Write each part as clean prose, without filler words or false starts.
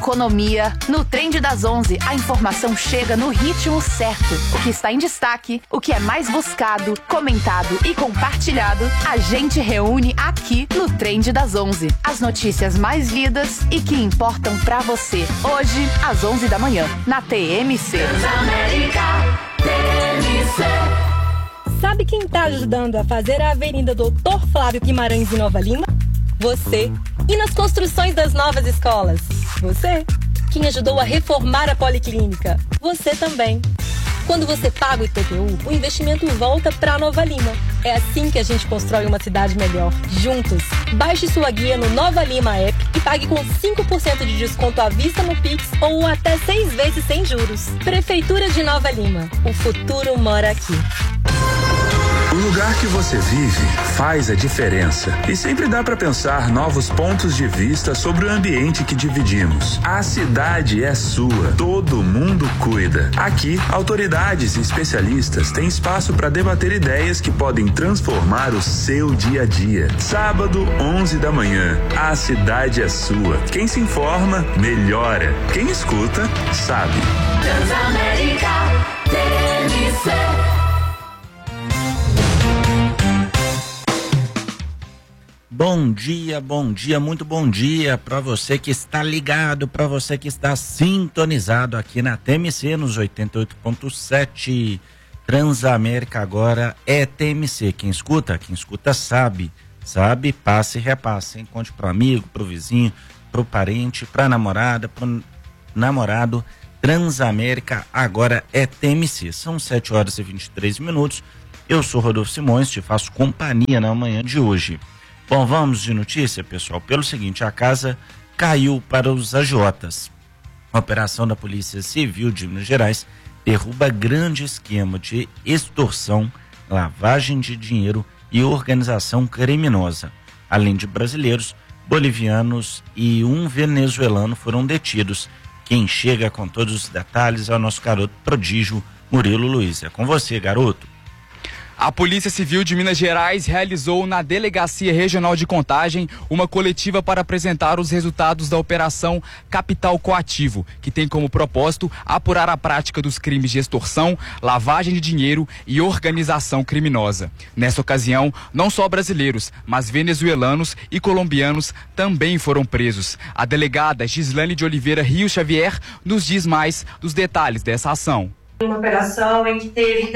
economia. No Trend das 11, a informação chega no ritmo certo. O que está em destaque, o que é mais buscado, comentado e compartilhado, a gente reúne aqui no Trend das 11. As notícias mais lidas e que importam pra você. Hoje, às 11 da manhã, na TMC. Transamérica, TMC. Sabe quem tá ajudando a fazer a Avenida Doutor Flávio Guimarães em Nova Lima? Você. E nas construções das novas escolas? Você. Quem ajudou a reformar a Policlínica? Você também. Quando você paga o IPTU, o investimento volta para Nova Lima. É assim que a gente constrói uma cidade melhor, juntos. Baixe sua guia no Nova Lima App e pague com 5% de desconto à vista no Pix ou até 6 vezes sem juros. Prefeitura de Nova Lima. O futuro mora aqui. O lugar que você vive faz a diferença. E sempre dá para pensar novos pontos de vista sobre o ambiente que dividimos. A cidade é sua, todo mundo cuida. Aqui, autoridades e especialistas têm espaço para debater ideias que podem transformar o seu dia a dia. Sábado, 11 da manhã. A cidade é sua. Quem se informa, melhora. Quem escuta, sabe. Transamérica, TMC. Bom dia, muito bom dia para você que está ligado, para você que está sintonizado aqui na TMC nos 88.7. Transamérica agora é TMC. Quem escuta sabe, passe e repasse, hein? Conte pro amigo, pro vizinho, pro parente, pra namorada, pro namorado. Transamérica agora é TMC. São 7 horas e 23 minutos. Eu sou Rodolfo Simões, te faço companhia na manhã de hoje. Bom, vamos de notícia, pessoal. Pelo seguinte, a casa caiu para os agiotas. A operação da Polícia Civil de Minas Gerais derruba grande esquema de extorsão, lavagem de dinheiro e organização criminosa. Além de brasileiros, bolivianos e um venezuelano foram detidos. Quem chega com todos os detalhes é o nosso garoto prodígio, Murilo Luiz. É com você, garoto. A Polícia Civil de Minas Gerais realizou na Delegacia Regional de Contagem uma coletiva para apresentar os resultados da Operação Capital Coativo, que tem como propósito apurar a prática dos crimes de extorsão, lavagem de dinheiro e organização criminosa. Nessa ocasião, não só brasileiros, mas venezuelanos e colombianos também foram presos. A delegada Gislane de Oliveira Rios Xavier nos diz mais dos detalhes dessa ação. Uma operação em que teve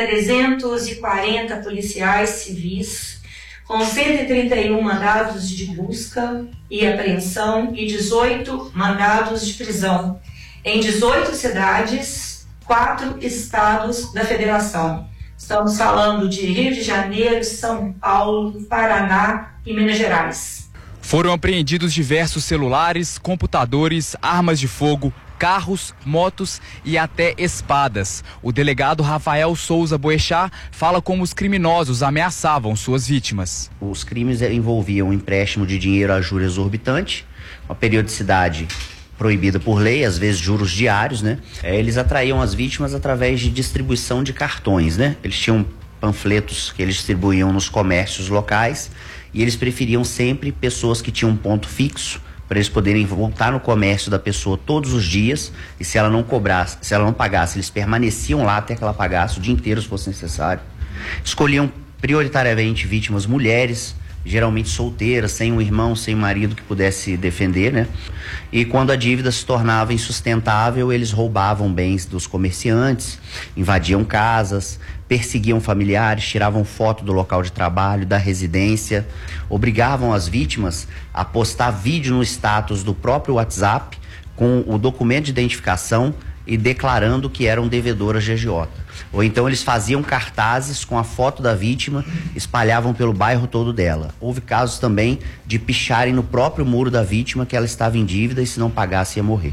340 policiais civis, com 131 mandados de busca e apreensão e 18 mandados de prisão, em 18 cidades, 4 estados da federação. Estamos falando de Rio de Janeiro, São Paulo, Paraná e Minas Gerais. Foram apreendidos diversos celulares, computadores, armas de fogo, carros, motos e até espadas. O delegado Rafael Souza Boechat fala como os criminosos ameaçavam suas vítimas. Os crimes envolviam empréstimo de dinheiro a juros exorbitante, uma periodicidade proibida por lei, às vezes juros diários, né? Eles atraíam as vítimas através de distribuição de cartões, né? Eles tinham panfletos que eles distribuíam nos comércios locais e eles preferiam sempre pessoas que tinham um ponto fixo, para eles poderem voltar no comércio da pessoa todos os dias, e se ela não cobrasse, se ela não pagasse, eles permaneciam lá até que ela pagasse o dia inteiro se fosse necessário. Escolhiam prioritariamente vítimas mulheres, geralmente solteiras, sem um irmão, sem um marido que pudesse defender, né? E quando a dívida se tornava insustentável, eles roubavam bens dos comerciantes, invadiam casas, perseguiam familiares, tiravam foto do local de trabalho, da residência, obrigavam as vítimas a postar vídeo no status do próprio WhatsApp com o documento de identificação e declarando que eram devedoras de agiota. Ou então eles faziam cartazes com a foto da vítima, espalhavam pelo bairro todo dela. Houve casos também de picharem no próprio muro da vítima que ela estava em dívida e se não pagasse ia morrer.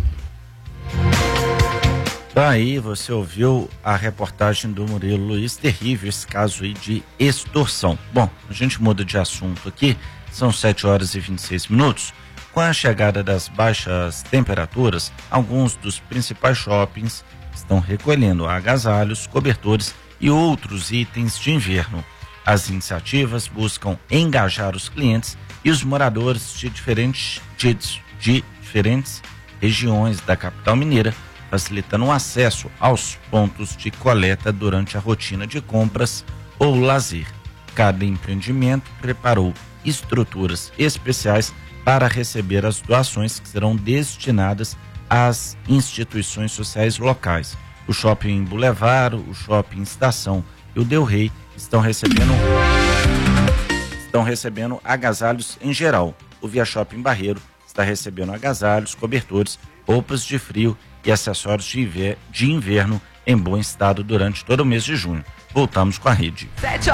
Daí você ouviu a reportagem do Murilo Luiz, terrível esse caso aí de extorsão. Bom, a gente muda de assunto aqui, são 7 horas e 26 minutos. Com a chegada das baixas temperaturas, alguns dos principais shoppings estão recolhendo agasalhos, cobertores e outros itens de inverno. As iniciativas buscam engajar os clientes e os moradores de diferentes regiões da capital mineira, facilitando o acesso aos pontos de coleta durante a rotina de compras ou lazer. Cada empreendimento preparou estruturas especiais para receber as doações que serão destinadas às instituições sociais locais. O Shopping Boulevard, o Shopping Estação e o Del Rey estão recebendo agasalhos em geral. O Via Shopping Barreiro está recebendo agasalhos, cobertores, roupas de frio e acessórios de inverno em bom estado durante todo o mês de junho. Voltamos com a rede.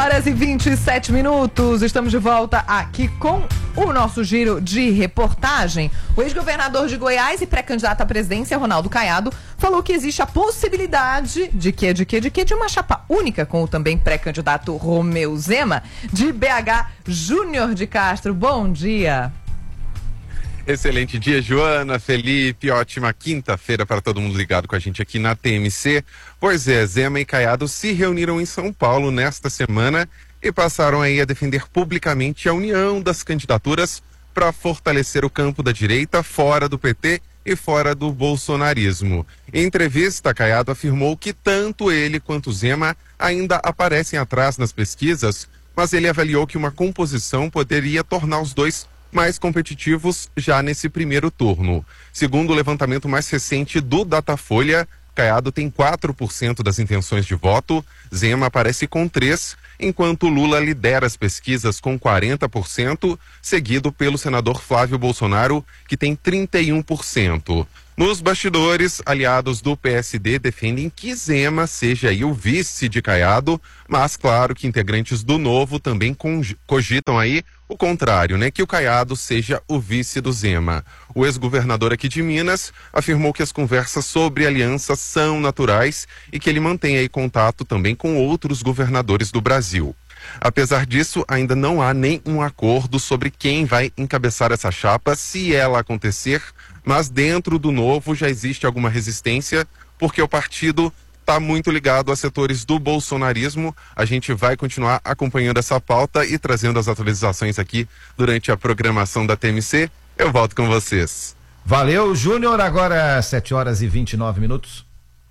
7h27. Estamos de volta aqui com o nosso giro de reportagem. O ex-governador de Goiás e pré-candidato à presidência, Ronaldo Caiado, falou que existe a possibilidade de uma chapa única com o também pré-candidato Romeu Zema, de BH Júnior de Castro. Bom dia. Excelente dia, Joana, Felipe, ótima quinta-feira para todo mundo ligado com a gente aqui na TMC. Pois é, Zema e Caiado se reuniram em São Paulo nesta semana e passaram aí a defender publicamente a união das candidaturas para fortalecer o campo da direita fora do PT e fora do bolsonarismo. Em entrevista, Caiado afirmou que tanto ele quanto Zema ainda aparecem atrás nas pesquisas, mas ele avaliou que uma composição poderia tornar os dois mais competitivos já nesse primeiro turno. Segundo o levantamento mais recente do Datafolha, Caiado tem 4% das intenções de voto, Zema aparece com 3%, enquanto Lula lidera as pesquisas com 40%, seguido pelo senador Flávio Bolsonaro, que tem 31%. Nos bastidores, aliados do PSD defendem que Zema seja aí o vice de Caiado, mas claro que integrantes do Novo também cogitam aí o contrário, né? Que o Caiado seja o vice do Zema. O ex-governador aqui de Minas afirmou que as conversas sobre aliança são naturais e que ele mantém aí contato também com outros governadores do Brasil. Apesar disso, ainda não há nenhum acordo sobre quem vai encabeçar essa chapa, se ela acontecer, mas dentro do Novo já existe alguma resistência, porque o partido está muito ligado a setores do bolsonarismo. A gente vai continuar acompanhando essa pauta e trazendo as atualizações aqui durante a programação da TMC. Eu volto com vocês. Valeu, Júnior. Agora 7h29.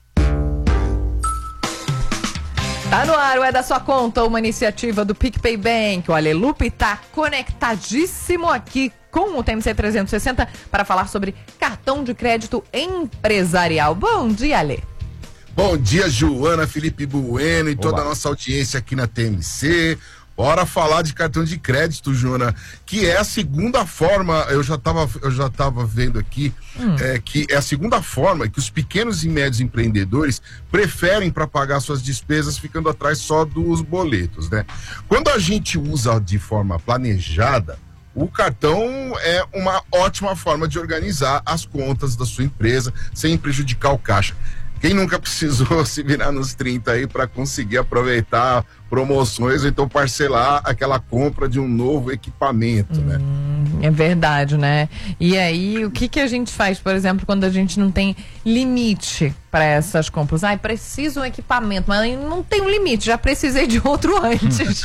Tá no ar, é da sua conta, uma iniciativa do PicPay Bank. O Ale Lupe tá conectadíssimo aqui com o TMC 360 para falar sobre cartão de crédito empresarial. Bom dia, Ale. Bom dia, Joana, Felipe Bueno e toda a nossa audiência aqui na TMC. Bora falar de cartão de crédito, Joana, que é a segunda forma, eu já tava vendo aqui, que é a segunda forma que os pequenos e médios empreendedores preferem para pagar suas despesas, ficando atrás só dos boletos, né? Quando a gente usa de forma planejada, o cartão é uma ótima forma de organizar as contas da sua empresa sem prejudicar o caixa. Quem nunca precisou se virar nos 30 aí para conseguir aproveitar promoções ou então parcelar aquela compra de um novo equipamento, né? É verdade, né? E aí, o que a gente faz, por exemplo, quando a gente não tem limite para essas compras? Preciso um equipamento, mas não tem um limite, já precisei de outro antes.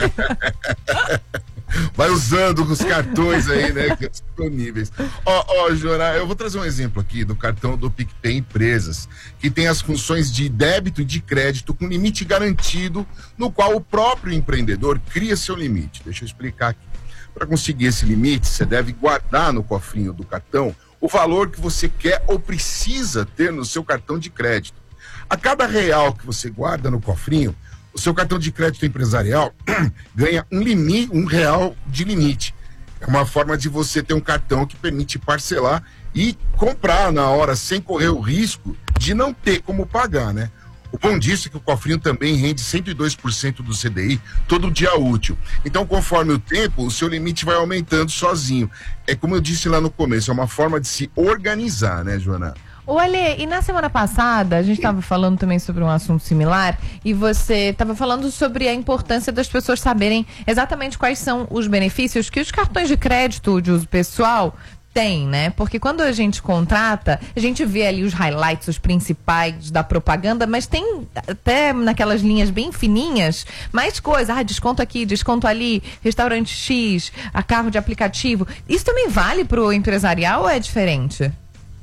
Vai usando os cartões aí, né, que são disponíveis. Joana, eu vou trazer um exemplo aqui do cartão do PicPay Empresas, que tem as funções de débito e de crédito com limite garantido, no qual o próprio empreendedor cria seu limite. Deixa eu explicar aqui. Para conseguir esse limite, você deve guardar no cofrinho do cartão o valor que você quer ou precisa ter no seu cartão de crédito. A cada R$1 que você guarda no cofrinho, o seu cartão de crédito empresarial ganha R$1 de limite. É uma forma de você ter um cartão que permite parcelar e comprar na hora, sem correr o risco de não ter como pagar, né? O bom disso é que o cofrinho também rende 102% do CDI todo dia útil. Então, conforme o tempo, o seu limite vai aumentando sozinho. É como eu disse lá no começo, é uma forma de se organizar, né, Joana? Olha, e na semana passada a gente estava falando também sobre um assunto similar e você estava falando sobre a importância das pessoas saberem exatamente quais são os benefícios que os cartões de crédito de uso pessoal têm, né? Porque quando a gente contrata, a gente vê ali os highlights, os principais da propaganda, mas tem até naquelas linhas bem fininhas mais coisas, desconto aqui, desconto ali, restaurante X, a carro de aplicativo. Isso também vale pro empresarial ou é diferente?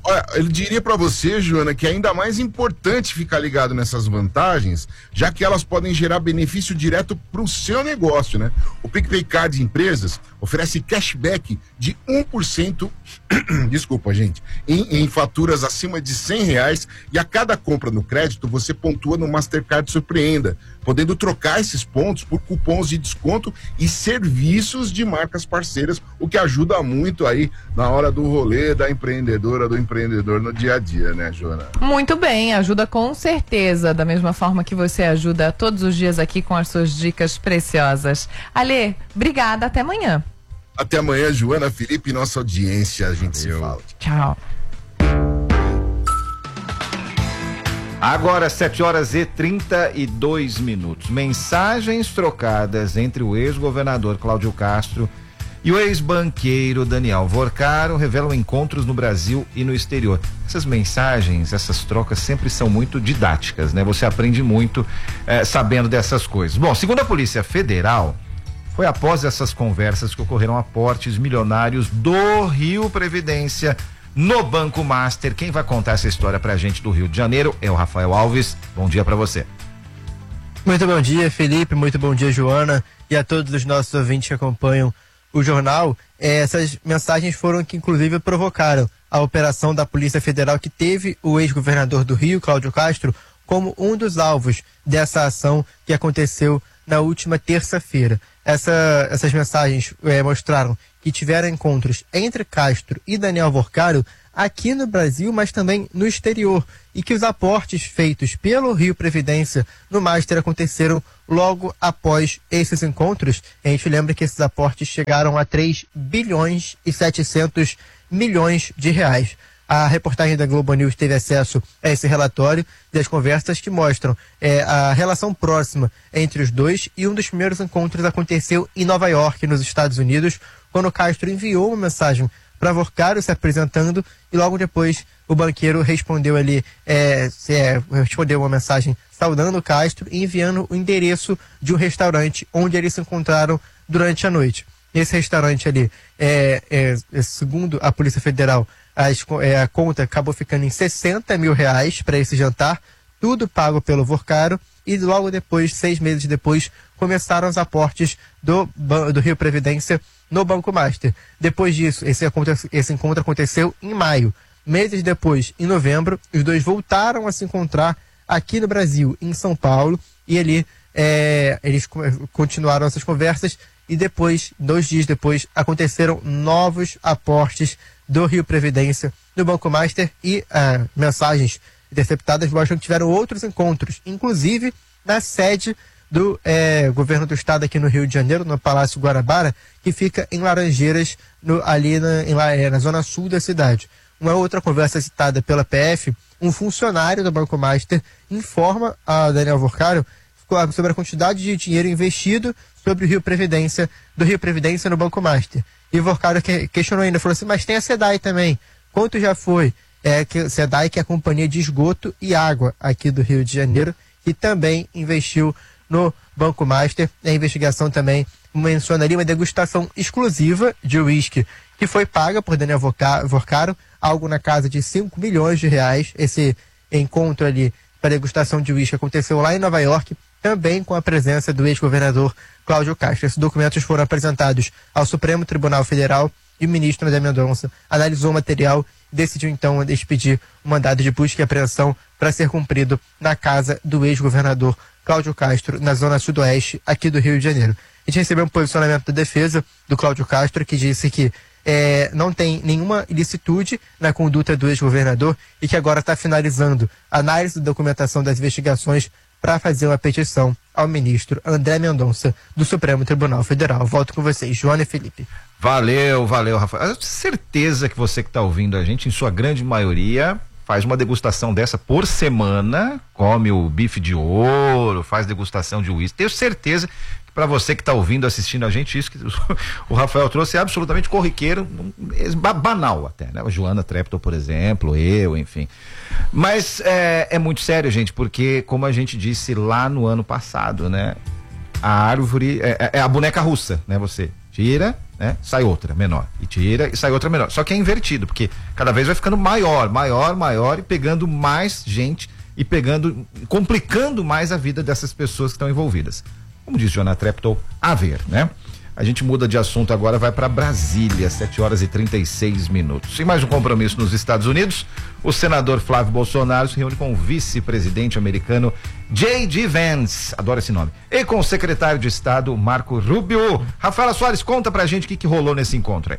Olha, eu diria para você, Joana, que é ainda mais importante ficar ligado nessas vantagens, já que elas podem gerar benefício direto para o seu negócio, né? O PicPay Card Empresas oferece cashback de 1%, desculpa, gente, em faturas acima de R$100, e a cada compra no crédito você pontua no Mastercard Surpreenda, podendo trocar esses pontos por cupons de desconto e serviços de marcas parceiras, o que ajuda muito aí na hora do rolê da empreendedora, do empreendedor no dia a dia, né, Joana? Muito bem, ajuda com certeza, da mesma forma que você ajuda todos os dias aqui com as suas dicas preciosas. Alê, obrigada, até amanhã. Até amanhã, Joana, Felipe, nossa audiência, a gente se fala. Tchau. Agora, 7h32. Mensagens trocadas entre o ex-governador Cláudio Castro e o ex-banqueiro Daniel Vorcaro revelam encontros no Brasil e no exterior. Essas mensagens, essas trocas sempre são muito didáticas, né? Você aprende muito sabendo dessas coisas. Bom, segundo a Polícia Federal, foi após essas conversas que ocorreram aportes milionários do Rio Previdência no Banco Master. Quem vai contar essa história pra gente do Rio de Janeiro é o Rafael Alves. Bom dia pra você. Muito bom dia, Felipe, muito bom dia, Joana, e a todos os nossos ouvintes que acompanham o jornal. Essas mensagens foram que inclusive provocaram a operação da Polícia Federal, que teve o ex-governador do Rio, Cláudio Castro, como um dos alvos dessa ação que aconteceu na última terça-feira. Essas mensagens mostraram que tiveram encontros entre Castro e Daniel Vorcaro aqui no Brasil, mas também no exterior, e que os aportes feitos pelo Rio Previdência no Master aconteceram logo após esses encontros. A gente lembra que esses aportes chegaram a 3 bilhões e 700 milhões de reais. A reportagem da Globo News teve acesso a esse relatório das conversas que mostram a relação próxima entre os dois, e um dos primeiros encontros aconteceu em Nova York, nos Estados Unidos, quando Castro enviou uma mensagem para Vorcaro se apresentando, e logo depois o banqueiro respondeu ali, respondeu uma mensagem saudando Castro e enviando o endereço de um restaurante onde eles se encontraram durante a noite. Esse restaurante ali, segundo a Polícia Federal, a conta acabou ficando em R$60 mil para esse jantar, tudo pago pelo Vorcaro, e logo depois, 6 meses depois, começaram os aportes do Rio Previdência no Banco Master. Depois disso, esse encontro aconteceu em maio. Meses depois, em novembro, os dois voltaram a se encontrar aqui no Brasil, em São Paulo, e ali eles continuaram essas conversas, e depois, 2 dias depois, aconteceram novos aportes do Rio Previdência no Banco Master, e mensagens interceptadas mostram que tiveram outros encontros, inclusive na sede do governo do estado aqui no Rio de Janeiro, no Palácio Guarabara, que fica em Laranjeiras, ali na zona sul da cidade. Uma outra conversa citada pela PF, um funcionário do Banco Master informa a Daniel Vorcaro sobre a quantidade de dinheiro investido sobre o Rio Previdência, do Rio Previdência no Banco Master. E Vorcaro questionou ainda, falou assim, mas tem a SEDAI também, quanto já foi? SEDAI, que é a Companhia de Esgoto e Água aqui do Rio de Janeiro, que também investiu no Banco Master. A investigação também menciona ali uma degustação exclusiva de uísque que foi paga por Daniel Vorcaro, algo na casa de R$5 milhões. Esse encontro ali para degustação de uísque aconteceu lá em Nova York, também com a presença do ex-governador Cláudio Castro. Esses documentos foram apresentados ao Supremo Tribunal Federal, e o ministro André Mendonça analisou o material e decidiu então expedir um mandado de busca e apreensão para ser cumprido na casa do ex-governador Cláudio Castro, na zona sudoeste aqui do Rio de Janeiro. A gente recebeu um posicionamento da defesa do Cláudio Castro, que disse que não tem nenhuma ilicitude na conduta do ex-governador e que agora está finalizando a análise da documentação das investigações para fazer uma petição ao ministro André Mendonça do Supremo Tribunal Federal. Volto com vocês, Joana e Felipe. Valeu, Rafael. Eu tenho certeza que você que está ouvindo a gente, em sua grande maioria, faz uma degustação dessa por semana, come o bife de ouro, faz degustação de uísque. Tenho certeza que para você que está ouvindo, assistindo a gente, isso que o Rafael trouxe é absolutamente corriqueiro, banal até, né? A Joana Treptow, por exemplo, eu, enfim. Mas é muito sério, gente, porque como a gente disse lá no ano passado, né? A árvore é a boneca russa, né? Você tira, né? Sai outra menor. E tira e sai outra menor. Só que é invertido, porque cada vez vai ficando maior e pegando mais gente e complicando mais a vida dessas pessoas que estão envolvidas. Como diz Jonah Treptow, a ver, né? A gente muda de assunto agora, vai para Brasília, 7h36. Sem mais um compromisso nos Estados Unidos, o senador Flávio Bolsonaro se reúne com o vice-presidente americano J.D. Vance, adoro esse nome, e com o secretário de Estado Marco Rubio. Rafaela Soares, conta pra gente o que rolou nesse encontro aí.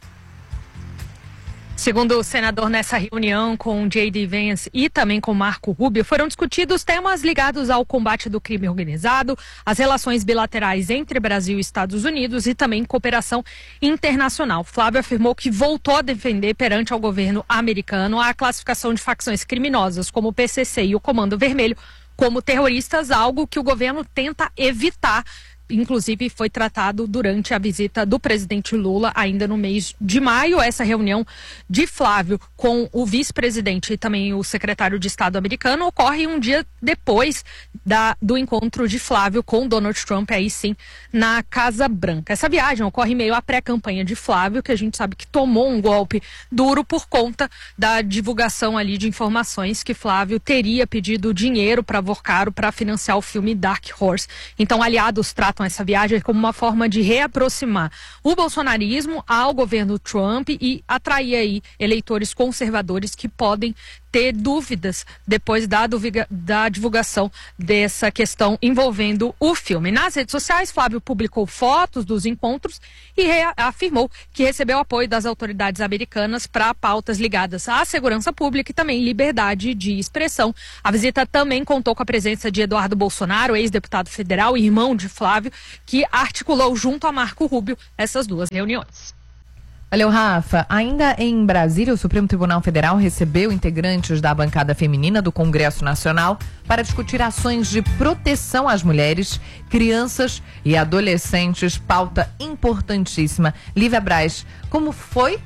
Segundo o senador, nessa reunião com J.D. Vance e também com Marco Rubio, foram discutidos temas ligados ao combate do crime organizado, as relações bilaterais entre Brasil e Estados Unidos e também cooperação internacional. Flávio afirmou que voltou a defender perante ao governo americano a classificação de facções criminosas como o PCC e o Comando Vermelho como terroristas, algo que o governo tenta evitar. Inclusive foi tratado durante a visita do presidente Lula ainda no mês de maio. Essa reunião de Flávio com o vice-presidente e também o secretário de Estado americano ocorre um dia depois do encontro de Flávio com Donald Trump, aí sim, na Casa Branca. Essa viagem ocorre em meio à pré-campanha de Flávio, que a gente sabe que tomou um golpe duro por conta da divulgação ali de informações que Flávio teria pedido dinheiro para Vorcaro para financiar o filme Dark Horse. Então, aliados tratam essa viagem como uma forma de reaproximar o bolsonarismo ao governo Trump e atrair aí eleitores conservadores que podem ter dúvidas depois da divulgação dessa questão envolvendo o filme. Nas redes sociais, Flávio publicou fotos dos encontros e afirmou que recebeu apoio das autoridades americanas para pautas ligadas à segurança pública e também liberdade de expressão. A visita também contou com a presença de Eduardo Bolsonaro, ex-deputado federal e irmão de Flávio, que articulou junto a Marco Rubio essas duas reuniões. Valeu, Rafa. Ainda em Brasília, o Supremo Tribunal Federal recebeu integrantes da bancada feminina do Congresso Nacional para discutir ações de proteção às mulheres, crianças e adolescentes, pauta importantíssima. Lívia Braz, como foi?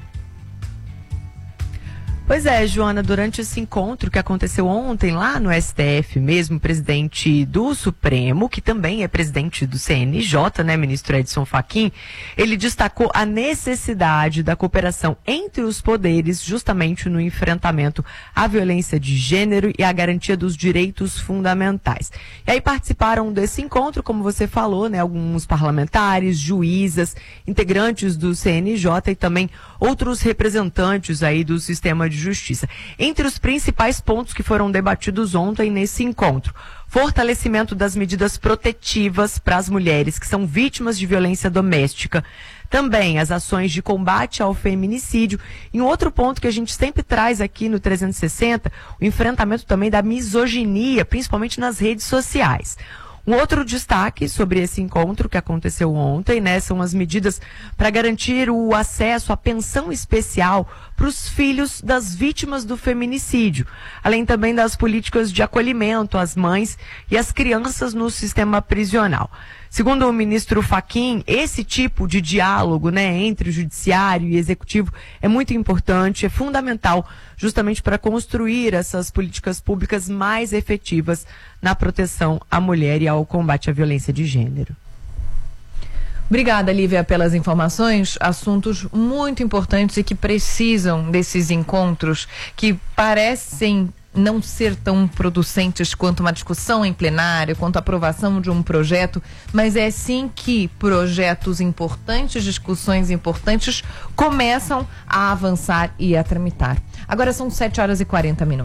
Pois é, Joana, durante esse encontro que aconteceu ontem lá no STF mesmo, o presidente do Supremo, que também é presidente do CNJ, né, ministro Edson Fachin, ele destacou a necessidade da cooperação entre os poderes justamente no enfrentamento à violência de gênero e à garantia dos direitos fundamentais. E aí participaram desse encontro, como você falou, né, alguns parlamentares, juízas, integrantes do CNJ e também outros representantes aí do sistema de justiça. Entre os principais pontos que foram debatidos ontem nesse encontro: fortalecimento das medidas protetivas para as mulheres que são vítimas de violência doméstica, também as ações de combate ao feminicídio, e um outro ponto que a gente sempre traz aqui no 360, o enfrentamento também da misoginia, principalmente nas redes sociais. Um outro destaque sobre esse encontro que aconteceu ontem, né, são as medidas para garantir o acesso à pensão especial para os filhos das vítimas do feminicídio, além também das políticas de acolhimento às mães e às crianças no sistema prisional. Segundo o ministro Fachin, esse tipo de diálogo, né, entre o judiciário e o executivo é muito importante, é fundamental justamente para construir essas políticas públicas mais efetivas na proteção à mulher e ao combate à violência de gênero. Obrigada, Lívia, pelas informações. Assuntos muito importantes e que precisam desses encontros que parecem não ser tão producentes quanto uma discussão em plenário, quanto a aprovação de um projeto, mas é sim que projetos importantes, discussões importantes começam a avançar e a tramitar. Agora são 7h40.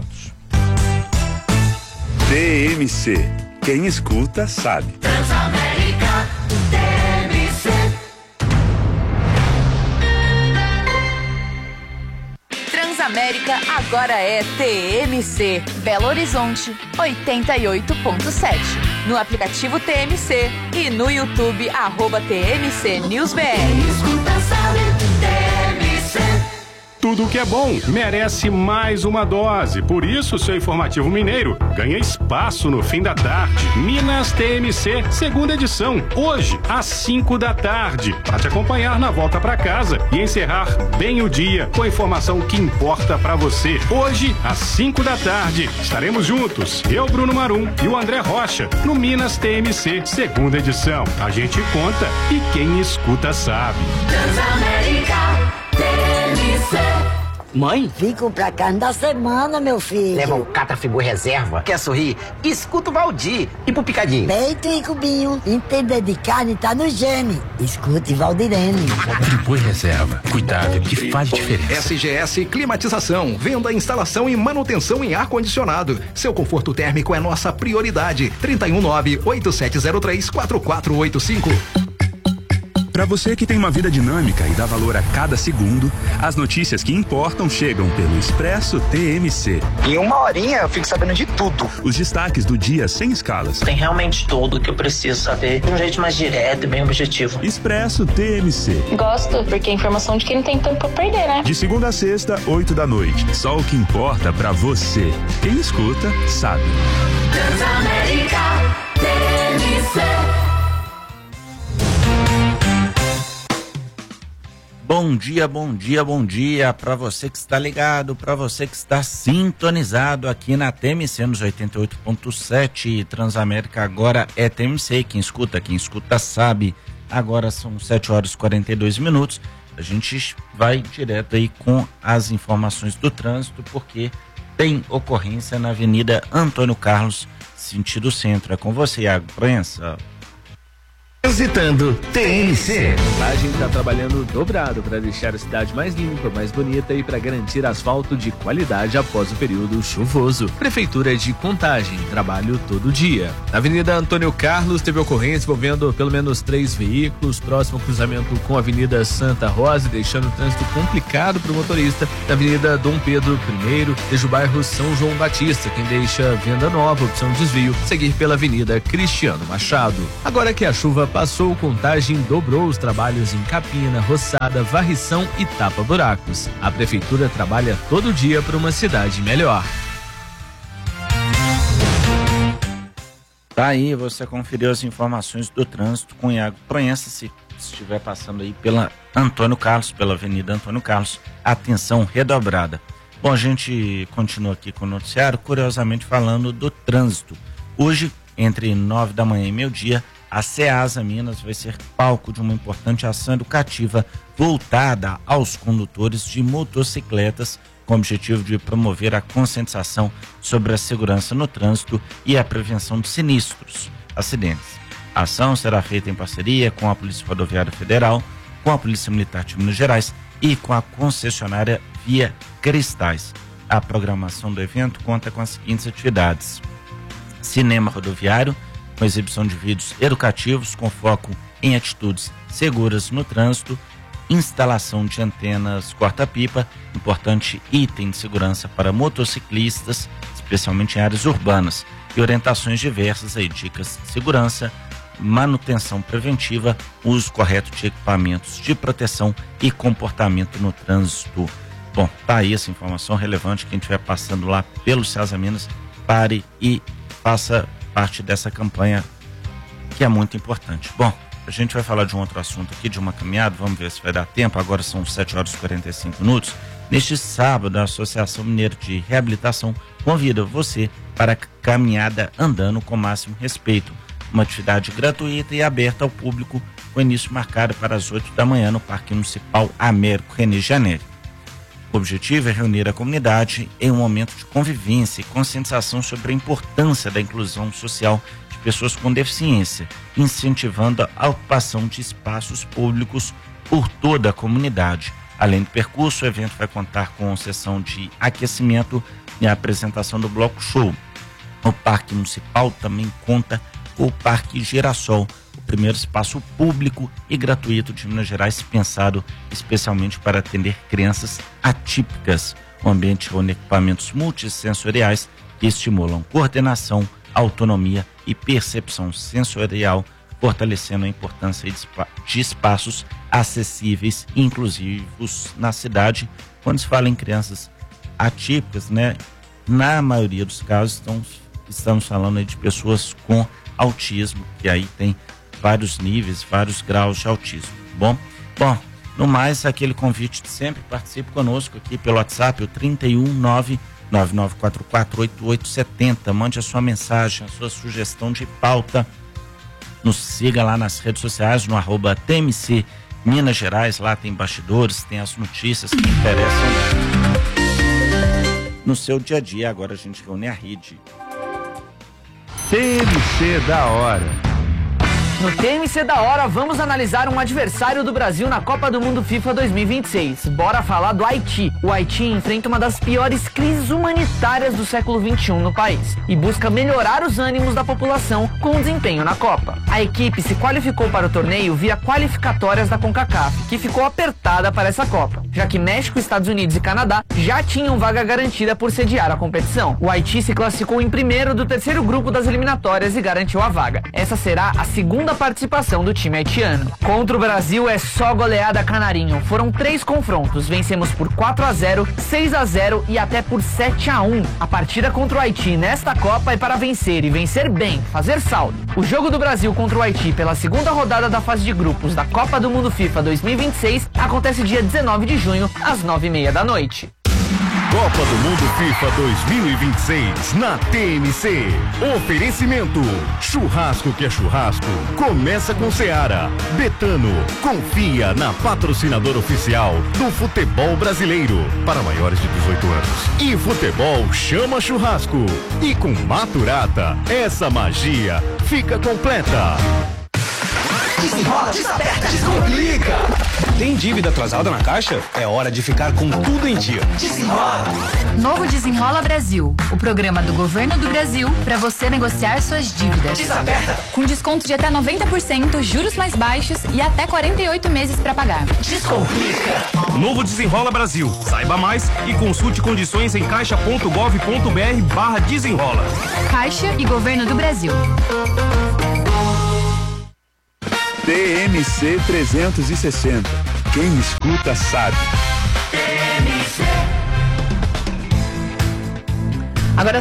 TMC. Quem escuta sabe. Transamérica, TMC. Transamérica agora é TMC. Belo Horizonte, 88.7. No aplicativo TMC e no YouTube, @TMC News BR. Quem escuta sabe, TMC. Tudo que é bom merece mais uma dose. Por isso, seu Informativo Mineiro ganha espaço no fim da tarde. Minas TMC, segunda edição. Hoje, às 5 da tarde. Para te acompanhar na volta para casa e encerrar bem o dia com a informação que importa para você. Hoje, às 5 da tarde, estaremos juntos. Eu, Bruno Marum e o André Rocha, no Minas TMC, segunda edição. A gente conta e quem escuta sabe. Transamérica TMC. Mãe? Vim comprar carne da semana, meu filho. Leva o Catafigu Reserva. Quer sorrir? Escuta o Valdir. E pro Picadinho? Peito e cubinho. Entender de carne tá no gene. Escute Valdirene. Friboi Reserva. Cuidado que faz diferença. SGS Climatização. Venda, instalação e manutenção em ar-condicionado. Seu conforto térmico é nossa prioridade. 319-8703-4485. Para você que tem uma vida dinâmica e dá valor a cada segundo, as notícias que importam chegam pelo Expresso TMC. Em uma horinha eu fico sabendo de tudo. Os destaques do dia sem escalas. Tem realmente tudo que eu preciso saber de um jeito mais direto e bem objetivo. Expresso TMC. Gosto, porque é informação de quem não tem tempo pra perder, né? De segunda a sexta, 8 da noite. Só o que importa pra você. Quem escuta, sabe. Transamérica TMC. Bom dia, bom dia, bom dia para você que está ligado, para você que está sintonizado aqui na TMC nos 88.7. Transamérica agora é TMC, quem escuta sabe. Agora são 7 horas e 42 minutos. A gente vai direto aí com as informações do trânsito, porque tem ocorrência na Avenida Antônio Carlos, sentido centro. É com você, Iago Proença. Transitando TMC. A gente está trabalhando dobrado para deixar a cidade mais limpa, mais bonita e para garantir asfalto de qualidade após o período chuvoso. Prefeitura de Contagem, trabalho todo dia. Na Avenida Antônio Carlos teve ocorrência envolvendo pelo menos 3 veículos, próximo ao cruzamento com a Avenida Santa Rosa, deixando o trânsito complicado para o motorista. Na Avenida Dom Pedro I, desde o bairro São João Batista, quem deixa Venda Nova, opção desvio, seguir pela Avenida Cristiano Machado. Agora que a chuva passou, Contagem dobrou os trabalhos em capina, roçada, varrição e tapa-buracos. A prefeitura trabalha todo dia para uma cidade melhor. Tá aí, você conferiu as informações do trânsito com Iago Proença. Se estiver passando aí pela Antônio Carlos, pela Avenida Antônio Carlos, atenção redobrada. Bom, a gente continua aqui com o noticiário, curiosamente falando do trânsito. Hoje, entre 9 da manhã e meio-dia, a Ceasa Minas vai ser palco de uma importante ação educativa voltada aos condutores de motocicletas, com o objetivo de promover a conscientização sobre a segurança no trânsito e a prevenção de sinistros, acidentes. A ação será feita em parceria com a Polícia Rodoviária Federal, com a Polícia Militar de Minas Gerais e com a concessionária Via Cristais. A programação do evento conta com as seguintes atividades: cinema rodoviário, com exibição de vídeos educativos com foco em atitudes seguras no trânsito, instalação de antenas corta-pipa, importante item de segurança para motociclistas, especialmente em áreas urbanas, e orientações diversas aí, dicas de segurança, manutenção preventiva, uso correto de equipamentos de proteção e comportamento no trânsito. Bom, tá aí essa informação relevante. Quem estiver passando lá pelo Ceasa Minas, pare e faça parte dessa campanha, que é muito importante. Bom, a gente vai falar de um outro assunto aqui, de uma caminhada, vamos ver se vai dar tempo. Agora são 7 horas e 45 minutos. Neste sábado, a Associação Mineira de Reabilitação convida você para a caminhada Andando com Máximo Respeito, uma atividade gratuita e aberta ao público, com início marcado para as 8 da manhã no Parque Municipal Américo René Janeiro. O objetivo é reunir a comunidade em um momento de convivência e conscientização sobre a importância da inclusão social de pessoas com deficiência, incentivando a ocupação de espaços públicos por toda a comunidade. Além do percurso, o evento vai contar com sessão de aquecimento e a apresentação do Bloco Show. O Parque Municipal também conta com o Parque Girassol, o primeiro espaço público e gratuito de Minas Gerais, pensado especialmente para atender crianças atípicas. O ambiente reúne equipamentos multissensoriais que estimulam coordenação, autonomia e percepção sensorial, fortalecendo a importância de espaços acessíveis e inclusivos na cidade, quando se fala em crianças atípicas, né, na maioria dos casos estamos falando aí de pessoas com autismo, que aí tem vários níveis, vários graus de autismo. Bom, no mais, aquele convite de sempre, participe conosco aqui pelo WhatsApp, o 319-9944-8870. Mande a sua mensagem, a sua sugestão de pauta. Nos siga lá nas redes sociais, no @TMC Minas Gerais. Lá tem bastidores, tem as notícias que interessam no seu dia a dia. Agora a gente reúne a rede. TMC da hora. No TMC da hora, vamos analisar um adversário do Brasil na Copa do Mundo FIFA 2026. Bora falar do Haiti. O Haiti enfrenta uma das piores crises humanitárias do século XXI no país e busca melhorar os ânimos da população com o desempenho na Copa. A equipe se qualificou para o torneio via qualificatórias da CONCACAF, que ficou apertada para essa Copa, já que México, Estados Unidos e Canadá já tinham vaga garantida por sediar a competição. O Haiti se classificou em primeiro do terceiro grupo das eliminatórias e garantiu a vaga. Essa será a segunda participação do time haitiano. Contra o Brasil é só goleada canarinho. Foram 3 confrontos. Vencemos por 4-0, 6-0 e até por 7-1. A partida contra o Haiti nesta Copa é para vencer e vencer bem, fazer saldo. O jogo do Brasil contra o Haiti pela segunda rodada da fase de grupos da Copa do Mundo FIFA 2026 acontece dia 19 de junho, às 9h30 da noite. Copa do Mundo FIFA 2026 na TMC. Oferecimento: churrasco que é churrasco. Começa com Seara. Betano. Confia na patrocinadora oficial do futebol brasileiro para maiores de 18 anos. E futebol chama churrasco. E com Maturata, essa magia fica completa. Desenrola, desaperta, descomplica. Tem dívida atrasada na caixa? É hora de ficar com tudo em dia. Desenrola. Novo Desenrola Brasil, o programa do Governo do Brasil para você negociar suas dívidas. Desaperta. Com desconto de até 90%, juros mais baixos e até 48 meses para pagar. Descomplica. Novo Desenrola Brasil. Saiba mais e consulte condições em caixa.gov.br/desenrola. Caixa e Governo do Brasil. TMC 360. Quem escuta sabe. Agora,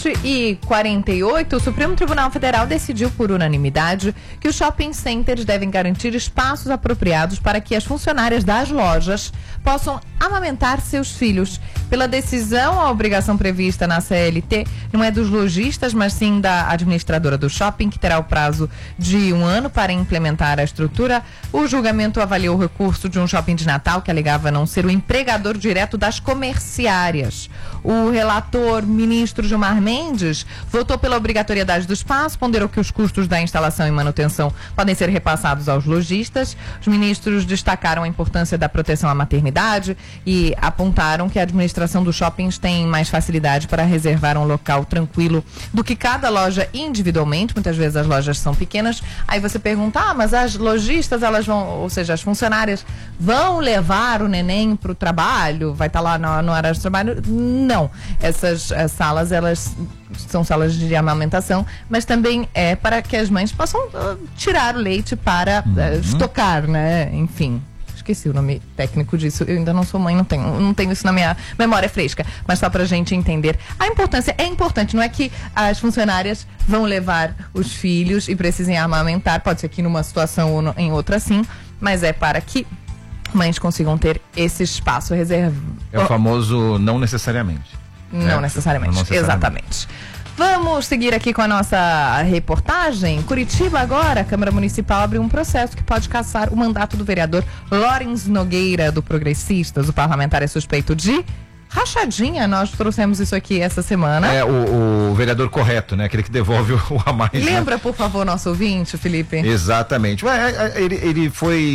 7h48, o Supremo Tribunal Federal decidiu por unanimidade que os shopping centers devem garantir espaços apropriados para que as funcionárias das lojas possam amamentar seus filhos. Pela decisão, a obrigação prevista na CLT não é dos lojistas, mas sim da administradora do shopping, que terá o prazo de 1 ano para implementar a estrutura. O julgamento avaliou o recurso de um shopping de Natal que alegava não ser o empregador direto das comerciárias. O relator, ministro Gilmar Mendes, votou pela obrigatoriedade do espaço, ponderou que os custos da instalação e manutenção podem ser repassados aos lojistas. Os ministros destacaram a importância da proteção à maternidade e apontaram que a administração dos shoppings tem mais facilidade para reservar um local tranquilo do que cada loja individualmente. Muitas vezes as lojas são pequenas. Aí você pergunta, mas as lojistas, elas vão, ou seja, as funcionárias vão levar o neném para o trabalho? Vai estar lá no horário de trabalho? Não. Essas salas, elas são salas de amamentação, mas também é para que as mães possam tirar o leite para estocar, né? Enfim. Esqueci o nome técnico disso, eu ainda não sou mãe, não tenho isso na minha memória fresca, mas só pra gente entender. A importância é importante, não é que as funcionárias vão levar os filhos e precisem amamentar, pode ser que numa situação ou em outra sim, mas é para que mães consigam ter esse espaço reservado. É o famoso não necessariamente. Não necessariamente, exatamente. Vamos seguir aqui com a nossa reportagem. Curitiba agora, a Câmara Municipal abriu um processo que pode cassar o mandato do vereador Lawrence Nogueira, do Progressistas. O parlamentar é suspeito de rachadinha. Nós trouxemos isso aqui essa semana. É o vereador correto, né? Aquele que devolve o a mais. Lembra, por favor, nosso ouvinte, Felipe? Exatamente. Ele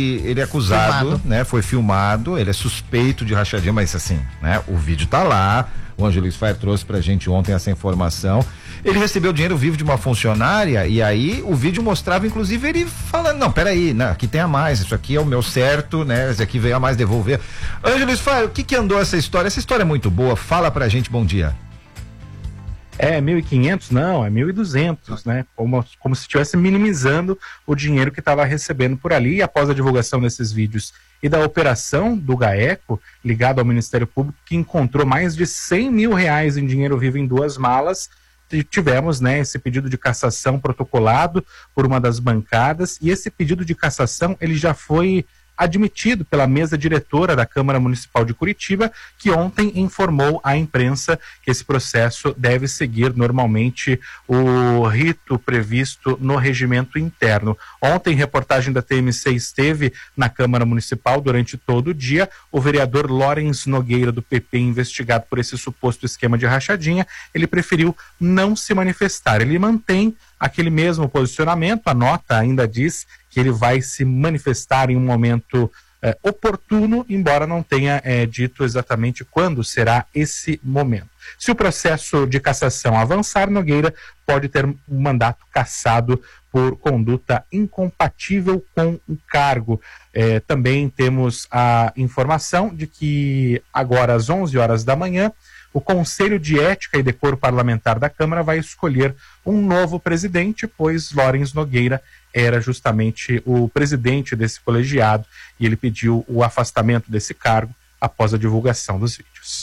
é acusado, filmado, né? Foi filmado, ele é suspeito de rachadinha, mas assim, né? O vídeo tá lá. O Ângelo Luiz Faia trouxe pra gente ontem essa informação. Ele recebeu dinheiro vivo de uma funcionária e aí o vídeo mostrava, inclusive, ele falando, não, peraí, né, aqui tem a mais, isso aqui é o meu certo, né, esse aqui veio a mais devolver. Ângelo Luiz Faia, o que andou essa história? Essa história é muito boa, fala pra gente, bom dia. É 1.500? Não, é 1.200, né? Como se estivesse minimizando o dinheiro que estava recebendo por ali. E após a divulgação desses vídeos e da operação do GAECO, ligado ao Ministério Público, que encontrou mais de R$100 mil em dinheiro vivo em 2 malas, tivemos, né, esse pedido de cassação protocolado por uma das bancadas, e esse pedido de cassação ele já foi admitido pela mesa diretora da Câmara Municipal de Curitiba, que ontem informou à imprensa que esse processo deve seguir normalmente o rito previsto no regimento interno. Ontem, reportagem da TMC esteve na Câmara Municipal durante todo o dia. O vereador Lawrence Nogueira, do PP, investigado por esse suposto esquema de rachadinha, ele preferiu não se manifestar. Ele mantém aquele mesmo posicionamento. A nota ainda diz que ele vai se manifestar em um momento oportuno, embora não tenha dito exatamente quando será esse momento. Se o processo de cassação avançar, Nogueira pode ter um mandato cassado por conduta incompatível com o cargo. Também temos a informação de que agora às 11 horas da manhã, o Conselho de Ética e Decoro Parlamentar da Câmara vai escolher um novo presidente, pois Lawrence Nogueira era justamente o presidente desse colegiado e ele pediu o afastamento desse cargo após a divulgação dos vídeos.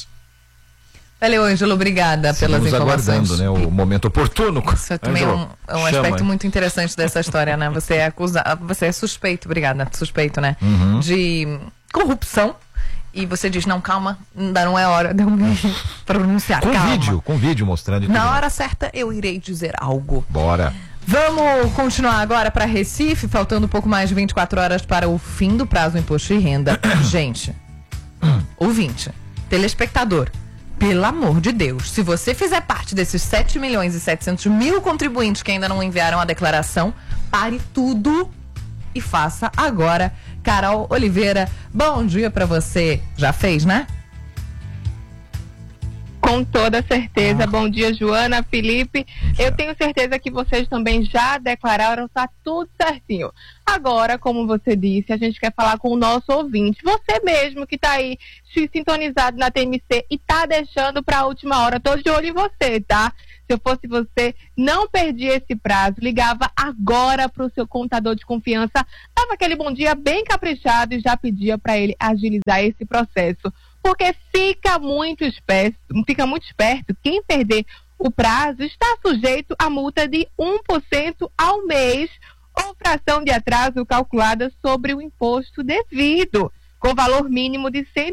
Valeu, Ângelo, obrigada pelas informações. Aguardando, né, o momento oportuno. Isso é também um aspecto muito interessante dessa história, né? Você é suspeito, obrigada, suspeito, né? De corrupção. E você diz, não, calma, ainda não é hora de eu me pronunciar, calma. Com vídeo mostrando. Na hora certa eu irei dizer algo. Bora. Vamos continuar agora para Recife, faltando um pouco mais de 24 horas para o fim do prazo do imposto de renda. Gente, ouvinte, telespectador, pelo amor de Deus, se você fizer parte desses 7.700.000 contribuintes que ainda não enviaram a declaração, pare tudo e faça agora. Carol Oliveira, bom dia pra você. Já fez, né? Com toda certeza. Bom dia, Joana, Felipe. Eu tenho certeza que vocês também já declararam, tá tudo certinho. Agora, como você disse, a gente quer falar com o nosso ouvinte. Você mesmo que tá aí sintonizado na TMC e tá deixando pra última hora. Tô de olho em você, tá? Se eu fosse você, não perdia esse prazo, ligava agora para o seu contador de confiança, dava aquele bom dia bem caprichado e já pedia para ele agilizar esse processo. Porque fica muito esperto, quem perder o prazo está sujeito a multa de 1% ao mês ou fração de atraso calculada sobre o imposto devido, com valor mínimo de R$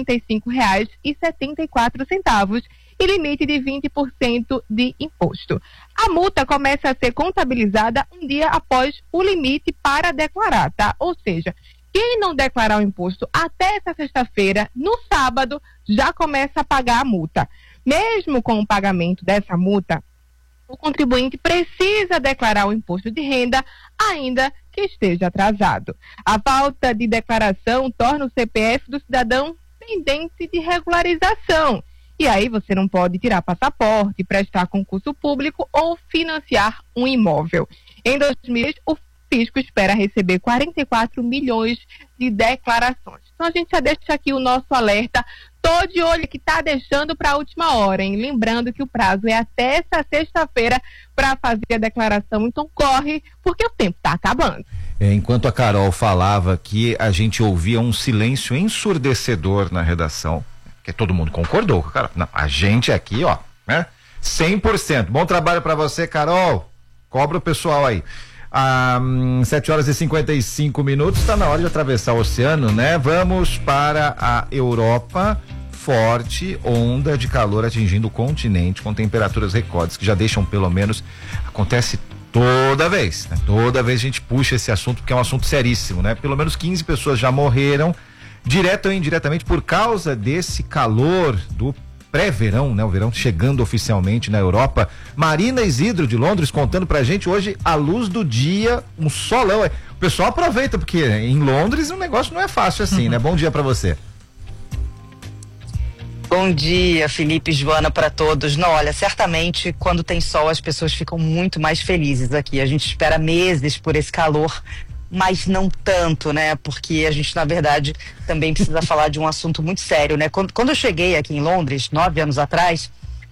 165,74 e limite de 20% de imposto. A multa começa a ser contabilizada um dia após o limite para declarar, tá? Ou seja, quem não declarar o imposto até essa sexta-feira, no sábado, já começa a pagar a multa. Mesmo com o pagamento dessa multa, o contribuinte precisa declarar o imposto de renda, ainda que esteja atrasado. A falta de declaração torna o CPF do cidadão pendente de regularização. E aí você não pode tirar passaporte, prestar concurso público ou financiar um imóvel. Em 2020, o fisco espera receber 44 milhões de declarações. Então a gente já deixa aqui o nosso alerta. Tô de olho que tá deixando para a última hora, hein? Lembrando que o prazo é até essa sexta-feira para fazer a declaração. Então corre, porque o tempo tá acabando. Enquanto a Carol falava que a gente ouvia um silêncio ensurdecedor na redação, que todo mundo concordou, cara. Não, a gente aqui, ó, né? 100%. Bom trabalho para você, Carol. Cobra o pessoal aí. 7 horas e 55 minutos, está na hora de atravessar o oceano, né? Vamos para a Europa. Forte onda de calor atingindo o continente, com temperaturas recordes que já deixam, pelo menos, acontece toda vez, né? Toda vez a gente puxa esse assunto, porque é um assunto seríssimo, né? Pelo menos 15 pessoas já morreram, direto ou indiretamente, por causa desse calor do pré-verão, né? O verão chegando oficialmente na Europa. Marina Isidro de Londres contando pra gente hoje a luz do dia, um solão. O pessoal aproveita, porque em Londres o negócio não é fácil assim, né? Bom dia pra você. Bom dia, Felipe e Joana, para todos. Não, olha, certamente quando tem sol as pessoas ficam muito mais felizes aqui. A gente espera meses por esse calor, mas não tanto, né? Porque a gente, na verdade, também precisa falar de um assunto muito sério, né? Quando eu cheguei aqui em Londres, 9 anos atrás,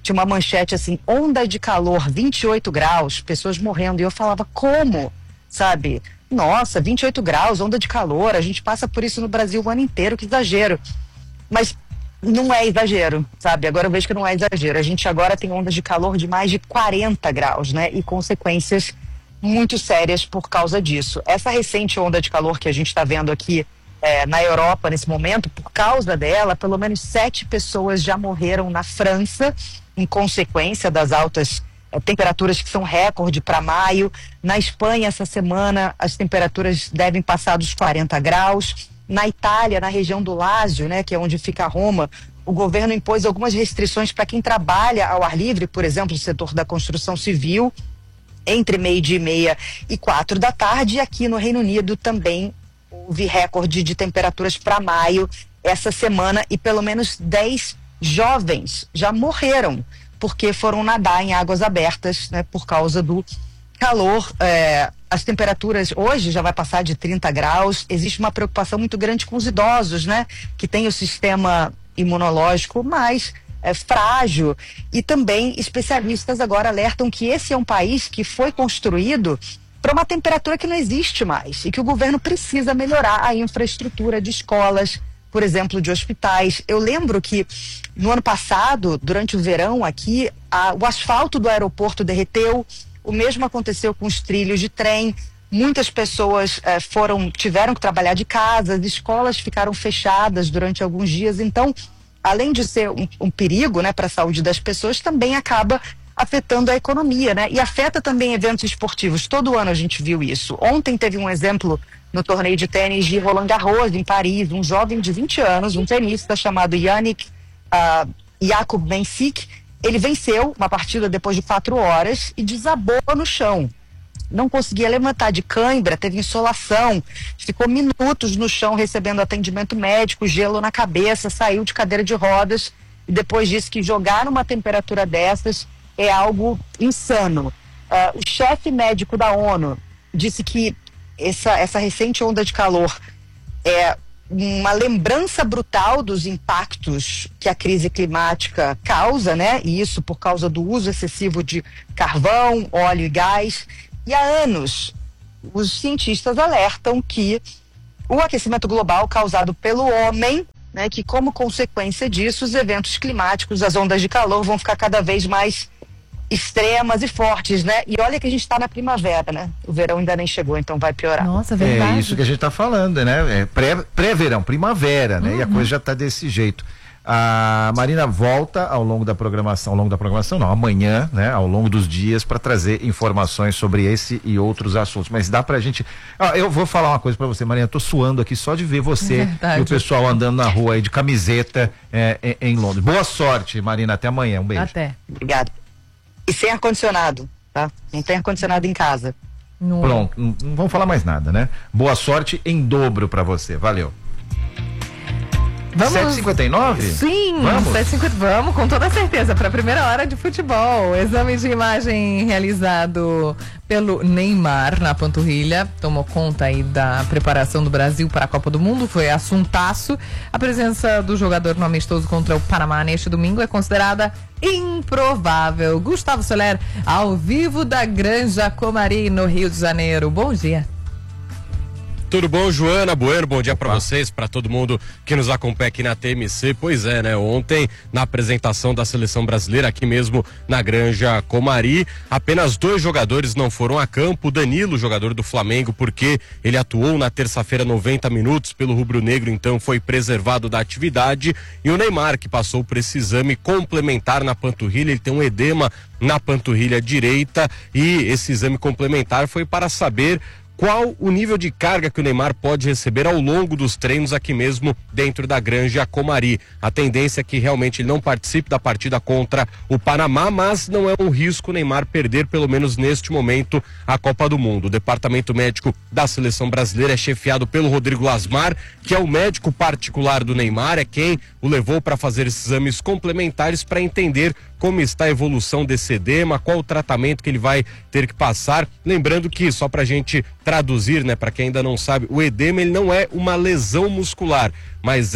tinha uma manchete assim, onda de calor, 28 graus, pessoas morrendo. E eu falava, como? Sabe? Nossa, 28 graus, onda de calor, a gente passa por isso no Brasil o ano inteiro, que exagero. Mas não é exagero, sabe? Agora eu vejo que não é exagero. A gente agora tem ondas de calor de mais de 40 graus, né? E consequências muito sérias por causa disso. Essa recente onda de calor que a gente está vendo aqui na Europa nesse momento, por causa dela, pelo menos 7 pessoas já morreram na França, em consequência das altas temperaturas que são recorde para maio. Na Espanha, essa semana, as temperaturas devem passar dos 40 graus. Na Itália, na região do Lásio, né, que é onde fica Roma, o governo impôs algumas restrições para quem trabalha ao ar livre, por exemplo, o setor da construção civil, entre 12h30 e 4 da tarde. E aqui no Reino Unido também houve recorde de temperaturas para maio essa semana e pelo menos 10 jovens já morreram porque foram nadar em águas abertas, né, por causa do calor. As temperaturas hoje já vai passar de 30 graus. Existe uma preocupação muito grande com os idosos, né, que tem o sistema imunológico mais frágil, e também especialistas agora alertam que esse é um país que foi construído para uma temperatura que não existe mais e que o governo precisa melhorar a infraestrutura de escolas, por exemplo, de hospitais. Eu lembro que no ano passado, durante o verão aqui, o asfalto do aeroporto derreteu. O mesmo aconteceu com os trilhos de trem. Muitas pessoas tiveram que trabalhar de casa, as escolas ficaram fechadas durante alguns dias. Então, além de ser um perigo, né, para a saúde das pessoas, também acaba afetando a economia, né? E afeta também eventos esportivos. Todo ano a gente viu isso. Ontem teve um exemplo no torneio de tênis de Roland Garros, em Paris. Um jovem de 20 anos, um tenista chamado Yannick Jacob Bensic, ele venceu uma partida depois de 4 horas e desabou no chão. Não conseguia levantar, de cãibra, teve insolação, ficou minutos no chão recebendo atendimento médico, gelo na cabeça, saiu de cadeira de rodas e depois disse que jogar numa temperatura dessas é algo insano. O chefe médico da ONU disse que essa recente onda de calor é uma lembrança brutal dos impactos que a crise climática causa, né? E isso por causa do uso excessivo de carvão, óleo e gás. E há anos, os cientistas alertam que o aquecimento global causado pelo homem, né, que como consequência disso, os eventos climáticos, as ondas de calor vão ficar cada vez mais extremas e fortes, né? E olha que a gente está na primavera, né? O verão ainda nem chegou, então vai piorar. Nossa, verdade. É isso que a gente está falando, né? Pré-verão, primavera, né? E a coisa já está desse jeito. A Marina volta ao longo da programação não, amanhã, né? Ao longo dos dias, para trazer informações sobre esse e outros assuntos. Mas dá pra gente... eu vou falar uma coisa para você, Marina, eu tô suando aqui só de ver você e o pessoal andando na rua aí de camiseta em Londres. Boa sorte, Marina, até amanhã, um beijo. Até. Obrigada. E sem ar-condicionado, tá? Não tem ar-condicionado em casa. Pronto, não vamos falar mais nada, né? Boa sorte em dobro para você, valeu. Vamos... 7h59? Sim, vamos? 7h50, vamos com toda certeza para a primeira hora de futebol. Exame de imagem realizado pelo Neymar na panturrilha tomou conta aí da preparação do Brasil para a Copa do Mundo, foi assuntaço. A presença do jogador no amistoso contra o Panamá neste domingo é considerada improvável. Gustavo Soler, ao vivo da Granja Comari, no Rio de Janeiro. Bom dia. Tudo bom, Joana? Bueno, bom dia para vocês, para todo mundo que nos acompanha aqui na TMC. Pois é, né? Ontem, na apresentação da seleção brasileira, aqui mesmo na Granja Comari, apenas 2 jogadores não foram a campo. O Danilo, jogador do Flamengo, porque ele atuou na terça-feira 90 minutos pelo rubro-negro, então foi preservado da atividade. E o Neymar, que passou por esse exame complementar na panturrilha, ele tem um edema na panturrilha direita e esse exame complementar foi para saber qual o nível de carga que o Neymar pode receber ao longo dos treinos aqui mesmo dentro da Granja Comari. A tendência é que realmente ele não participe da partida contra o Panamá, mas não é um risco o Neymar perder, pelo menos neste momento, a Copa do Mundo. O departamento médico da seleção brasileira é chefiado pelo Rodrigo Lasmar, que é o médico particular do Neymar, é quem o levou para fazer esses exames complementares para entender como está a evolução desse edema, qual o tratamento que ele vai ter que passar. Lembrando que, só pra gente traduzir, né, para quem ainda não sabe, o edema ele não é uma lesão muscular, mas é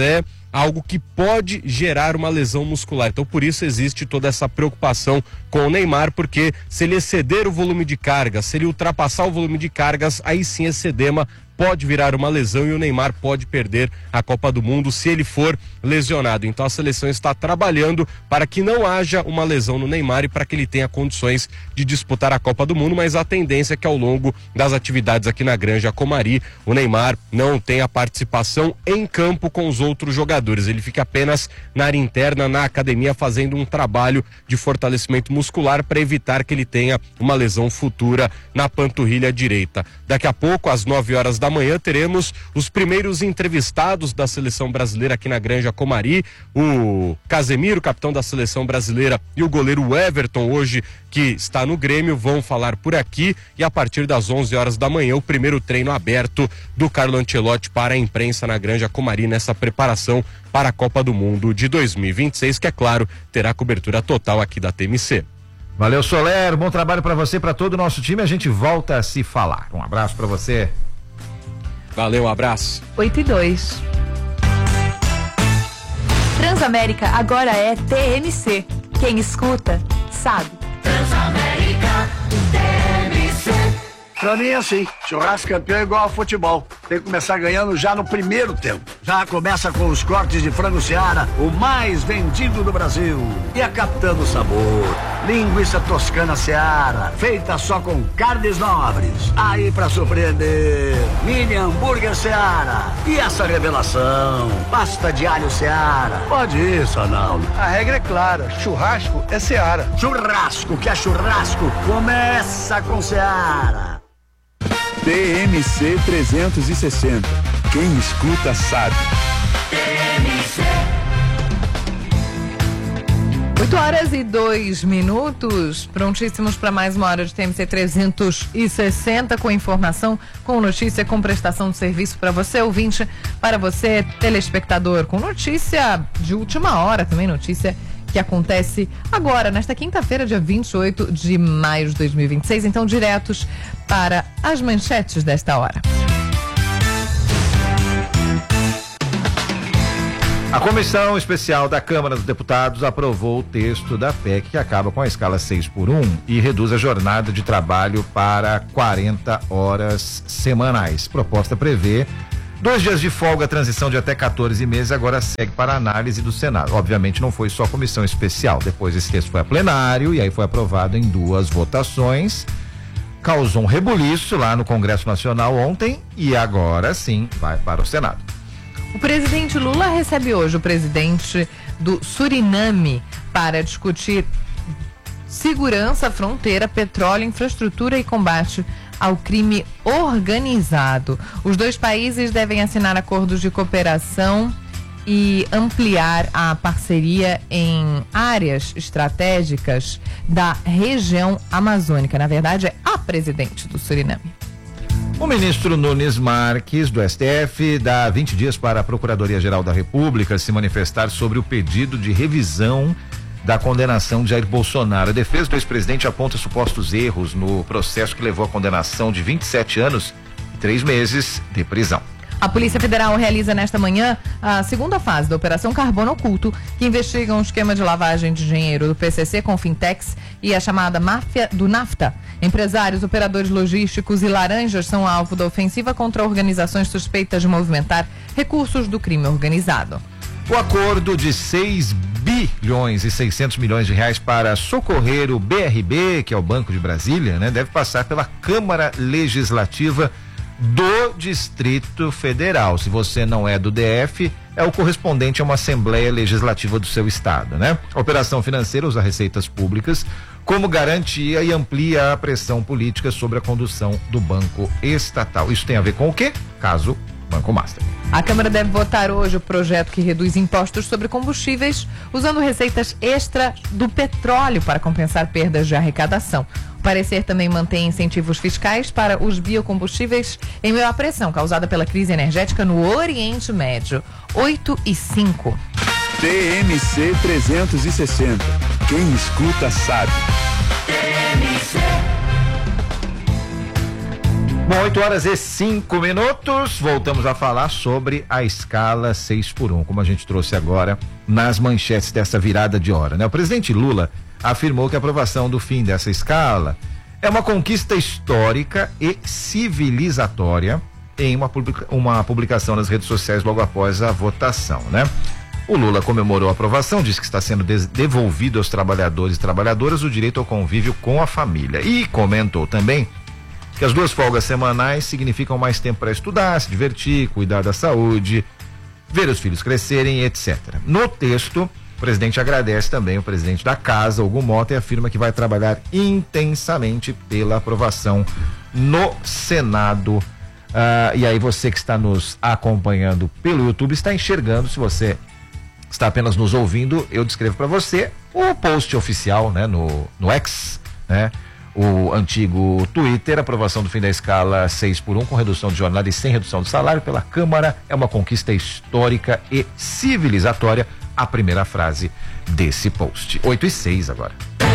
algo que pode gerar uma lesão muscular. Então, por isso existe toda essa preocupação com o Neymar, porque se ele exceder o volume de cargas, se ele ultrapassar o volume de cargas, aí sim esse edema pode virar uma lesão e o Neymar pode perder a Copa do Mundo se ele for lesionado. Então a seleção está trabalhando para que não haja uma lesão no Neymar e para que ele tenha condições de disputar a Copa do Mundo, mas a tendência é que ao longo das atividades aqui na Granja Comari, o Neymar não tenha participação em campo com os outros jogadores. Ele fica apenas na área interna, na academia, fazendo um trabalho de fortalecimento muscular para evitar que ele tenha uma lesão futura na panturrilha direita. Daqui a pouco, às 9 horas da manhã, teremos os primeiros entrevistados da seleção brasileira aqui na Granja Comari, o Casemiro, capitão da seleção brasileira, e o goleiro Everton, hoje que está no Grêmio, vão falar por aqui, e a partir das 11 horas da manhã, o primeiro treino aberto do Carlo Ancelotti para a imprensa na Granja Comari nessa preparação para a Copa do Mundo de 2026, que é claro, terá cobertura total aqui da TMC. Valeu, Soler, bom trabalho para você, para todo o nosso time, a gente volta a se falar. Um abraço para você. Valeu, um abraço. 8:02. Transamérica agora é TMC. Quem escuta, sabe. Transamérica, TMC. Pra mim é assim, churrasco campeão é igual ao futebol. Tem que começar ganhando já no primeiro tempo. Já começa com os cortes de frango Seara, o mais vendido do Brasil. E a Capitão Sabor, linguiça toscana Seara, feita só com carnes nobres. Aí pra surpreender, mini hambúrguer Seara. E essa revelação, pasta de alho Seara. Pode ir, Sonaldo. A regra é clara, churrasco é Seara. Churrasco que é churrasco, começa com Seara. TMC 360. Quem escuta sabe. TMC. 8:02, prontíssimos para mais uma hora de TMC 360, com informação, com notícia, com prestação de serviço para você, ouvinte, para você, telespectador, com notícia de última hora também, notícia que acontece agora, nesta quinta-feira, dia 28 de maio de 2026. Então, diretos para as manchetes desta hora. A Comissão Especial da Câmara dos Deputados aprovou o texto da PEC que acaba com a escala 6x1 e reduz a jornada de trabalho para 40 horas semanais. Proposta prevê 2 dias de folga, transição de até 14 meses, agora segue para análise do Senado. Obviamente não foi só comissão especial, depois esse texto foi a plenário e aí foi aprovado em 2 votações. Causou um rebuliço lá no Congresso Nacional ontem e agora sim vai para o Senado. O presidente Lula recebe hoje o presidente do Suriname para discutir segurança, fronteira, petróleo, infraestrutura e combate ao crime organizado. Os 2 países devem assinar acordos de cooperação e ampliar a parceria em áreas estratégicas da região amazônica. Na verdade, é a presidente do Suriname. O ministro Nunes Marques, do STF, dá 20 dias para a Procuradoria-Geral da República se manifestar sobre o pedido de revisão da condenação de Jair Bolsonaro. A defesa do ex-presidente aponta supostos erros no processo que levou à condenação de 27 anos e 3 meses de prisão. A Polícia Federal realiza nesta manhã a segunda fase da Operação Carbono Oculto, que investiga um esquema de lavagem de dinheiro do PCC com fintechs e a chamada máfia do NAFTA. Empresários, operadores logísticos e laranjas são alvo da ofensiva contra organizações suspeitas de movimentar recursos do crime organizado. O acordo de 6 bilhões e 600 milhões de reais para socorrer o BRB, que é o Banco de Brasília, né, deve passar pela Câmara Legislativa do Distrito Federal. Se você não é do DF, é o correspondente a uma Assembleia Legislativa do seu estado, né? A operação financeira usa receitas públicas como garantia e amplia a pressão política sobre a condução do banco estatal. Isso tem a ver com o quê? Caso Banco Master. A Câmara deve votar hoje o projeto que reduz impostos sobre combustíveis, usando receitas extra do petróleo para compensar perdas de arrecadação. O parecer também mantém incentivos fiscais para os biocombustíveis em meio à pressão causada pela crise energética no Oriente Médio. 8:05. TMC 360. Quem escuta sabe. TMC. Bom, 8h05, voltamos a falar sobre a escala 6x1, como a gente trouxe agora nas manchetes dessa virada de hora, né? O presidente Lula afirmou que a aprovação do fim dessa escala é uma conquista histórica e civilizatória em uma publicação nas redes sociais logo após a votação, né? O Lula comemorou a aprovação, disse que está sendo devolvido aos trabalhadores e trabalhadoras o direito ao convívio com a família e comentou também que as 2 folgas semanais significam mais tempo para estudar, se divertir, cuidar da saúde, ver os filhos crescerem, etc. No texto, o presidente agradece também o presidente da casa, Hugo Mota, e afirma que vai trabalhar intensamente pela aprovação no Senado. E aí você que está nos acompanhando pelo YouTube está enxergando, se você está apenas nos ouvindo, eu descrevo para você o post oficial, né, no X, né? O antigo Twitter, aprovação do fim da escala 6x1 com redução de jornada e sem redução de salário pela Câmara é uma conquista histórica e civilizatória. A primeira frase desse post. 8h06 agora.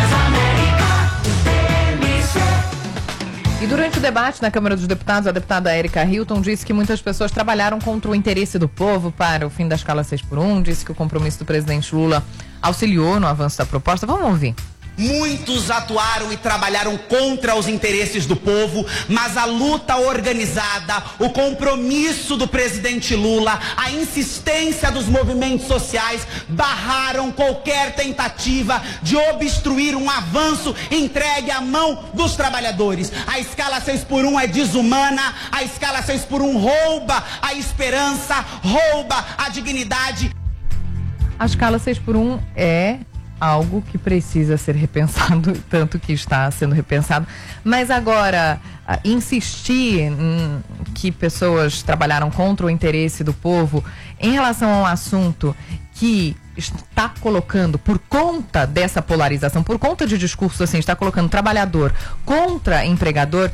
E durante o debate na Câmara dos Deputados, a deputada Érica Hilton disse que muitas pessoas trabalharam contra o interesse do povo para o fim da escala 6x1, disse que o compromisso do presidente Lula auxiliou no avanço da proposta. Vamos ouvir. Muitos atuaram e trabalharam contra os interesses do povo, mas a luta organizada, o compromisso do presidente Lula, a insistência dos movimentos sociais barraram qualquer tentativa de obstruir um avanço entregue à mão dos trabalhadores. A escala 6x1 é desumana, a escala 6x1 rouba a esperança, rouba a dignidade. A escala 6x1 é algo que precisa ser repensado, tanto que está sendo repensado, mas agora insistir que pessoas trabalharam contra o interesse do povo em relação a um assunto que está colocando, por conta dessa polarização, por conta de discursos assim, está colocando trabalhador contra empregador,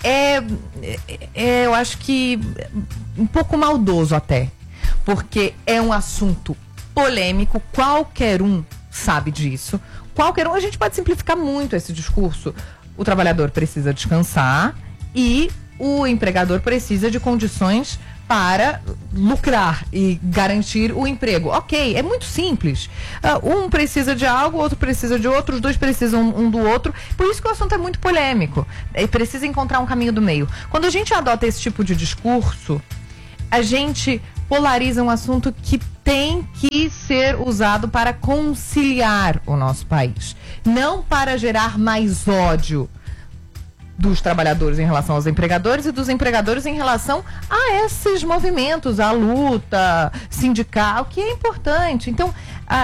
eu acho que um pouco maldoso até, porque é um assunto polêmico, qualquer um sabe disso. Qualquer um, a gente pode simplificar muito esse discurso. O trabalhador precisa descansar e o empregador precisa de condições para lucrar e garantir o emprego. Ok, é muito simples. Um precisa de algo, outro precisa de outro, os dois precisam um do outro. Por isso que o assunto é muito polêmico. Precisa encontrar um caminho do meio. Quando a gente adota esse tipo de discurso, a gente polariza um assunto que tem que ser usado para conciliar o nosso país, não para gerar mais ódio dos trabalhadores em relação aos empregadores e dos empregadores em relação a esses movimentos, a luta sindical, que é importante. Então,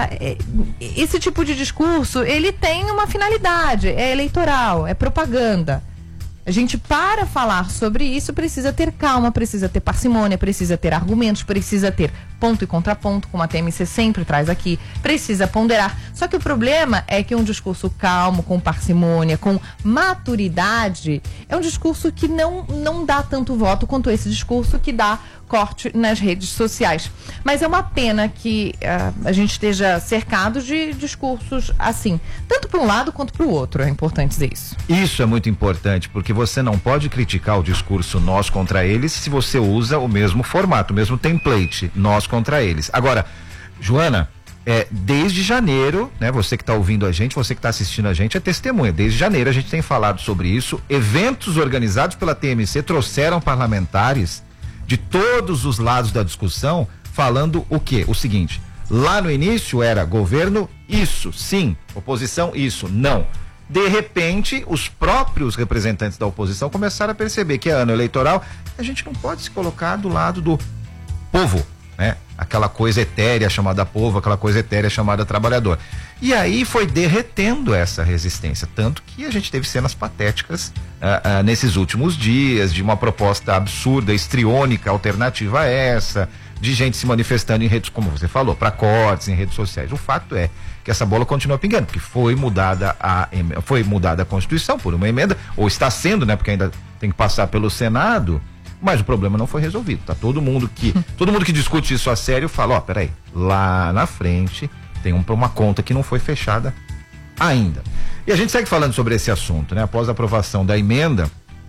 esse tipo de discurso, ele tem uma finalidade, é eleitoral, é propaganda. A gente, para falar sobre isso, precisa ter calma, precisa ter parcimônia, precisa ter argumentos, precisa ter ponto e contraponto, como a TMC sempre traz aqui, precisa ponderar. Só que o problema é que um discurso calmo, com parcimônia, com maturidade, é um discurso que não dá tanto voto quanto esse discurso que dá corte nas redes sociais. Mas é uma pena que a gente esteja cercado de discursos assim, tanto para um lado quanto para o outro. É importante dizer isso. Isso é muito importante, porque você não pode criticar o discurso nós contra eles se você usa o mesmo formato, o mesmo template, nós contra eles. Agora, Joana, desde janeiro, né? Você que está ouvindo a gente, você que está assistindo a gente é testemunha. Desde janeiro a gente tem falado sobre isso. Eventos organizados pela TMC trouxeram parlamentares de todos os lados da discussão, falando o quê? O seguinte: lá no início era governo, isso, sim, oposição, isso, não. De repente, os próprios representantes da oposição começaram a perceber que é ano eleitoral, a gente não pode se colocar do lado do povo, né? Aquela coisa etérea chamada povo, aquela coisa etérea chamada trabalhador. E aí foi derretendo essa resistência, tanto que a gente teve cenas patéticas nesses últimos dias, de uma proposta absurda, histriônica, alternativa a essa, de gente se manifestando em redes, como você falou, para cortes em redes sociais. O fato é que essa bola continua pingando, porque foi mudada a Constituição por uma emenda, ou está sendo, né, porque ainda tem que passar pelo Senado, mas o problema não foi resolvido. Tá todo mundo que discute isso a sério fala, peraí, lá na frente tem uma conta que não foi fechada ainda. E a gente segue falando sobre esse assunto, né? Após a aprovação da emenda,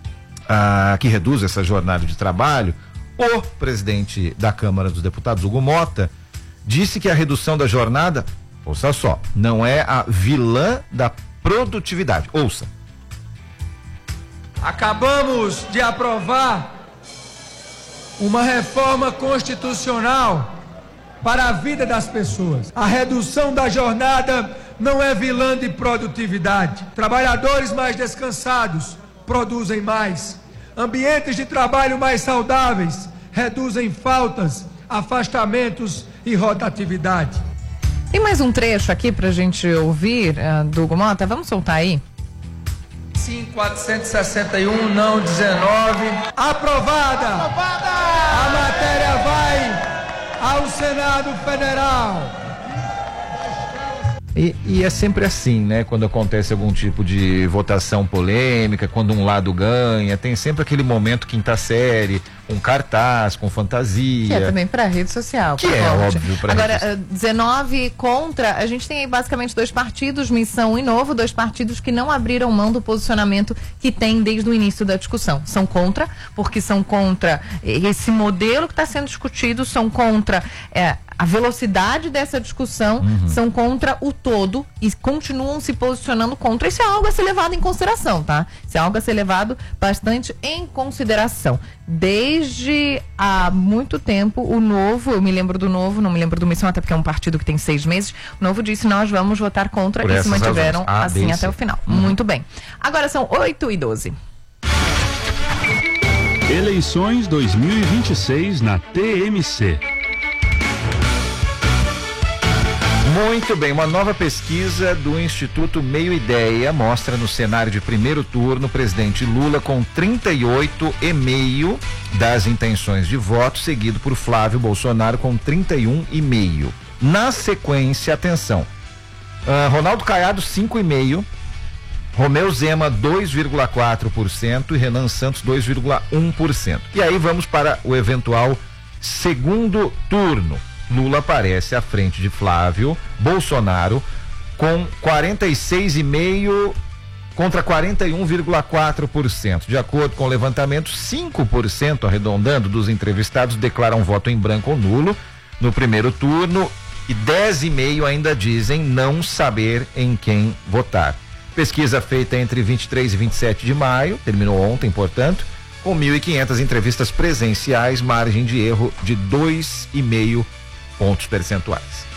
que reduz essa jornada de trabalho, o presidente da Câmara dos Deputados, Hugo Mota, disse que a redução da jornada, ouça só, não é a vilã da produtividade. Ouça. Acabamos de aprovar uma reforma constitucional para a vida das pessoas. A redução da jornada não é vilã de produtividade. Trabalhadores mais descansados produzem mais. Ambientes de trabalho mais saudáveis reduzem faltas, afastamentos e rotatividade. Tem mais um trecho aqui pra gente ouvir do Hugo Mota. Vamos soltar aí? Sim, 461, não 19. Aprovada! A matéria vai ao Senado Federal. E é sempre assim, né? Quando acontece algum tipo de votação polêmica, quando um lado ganha, tem sempre aquele momento quinta série, com cartaz, com fantasia. Que é também pra rede social. Que é óbvio pra Agora, rede social. 19 contra, a gente tem aí basicamente 2 partidos, Missão e Novo, 2 partidos que não abriram mão do posicionamento que tem desde o início da discussão. São contra, porque são contra esse modelo que está sendo discutido, são contra a velocidade dessa discussão, são contra o todo e continuam se posicionando contra. Isso é algo a ser levado em consideração, tá? Isso é algo a ser levado bastante em consideração. Desde há muito tempo, o Novo, eu me lembro do Novo, não me lembro do Missão, até porque é um partido que tem 6 meses, o Novo disse, nós vamos votar contra e se mantiveram assim até o final. Muito bem. Agora são 8h12. Eleições 2026 na TMC. Muito bem, uma nova pesquisa do Instituto Meio Ideia mostra no cenário de primeiro turno o presidente Lula com 38,5% das intenções de voto, seguido por Flávio Bolsonaro com 31,5%. Na sequência, atenção, Ronaldo Caiado 5,5%, Romeu Zema 2,4% e Renan Santos 2,1%. E aí vamos para o eventual segundo turno. Lula aparece à frente de Flávio Bolsonaro com 46,5% contra 41,4%. De acordo com o levantamento, 5%, arredondando, dos entrevistados declaram voto em branco ou nulo no primeiro turno e 10,5% ainda dizem não saber em quem votar. Pesquisa feita entre 23 e 27 de maio, terminou ontem, portanto, com 1.500 entrevistas presenciais, margem de erro de 2,5 pontos percentuais.